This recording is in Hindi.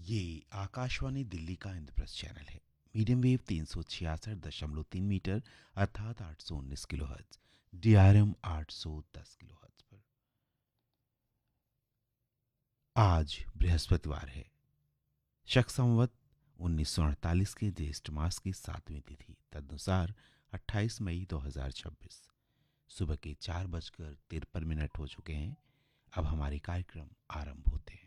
ये आकाशवाणी दिल्ली का इंद्रप्रस्थ चैनल है। मीडियम वेव 366.3 मीटर अर्थात 819 किलोहर्ट्ज, DRM 810 किलोहर्ट्ज पर। आज बृहस्पतिवार है। शक संवत 1948 के ज्येष्ठ मास की 7वीं तिथि, तदनुसार 28 मई 2026। सुबह के 4:53 हो चुके हैं। अब हमारे कार्यक्रम आरंभ होते हैं।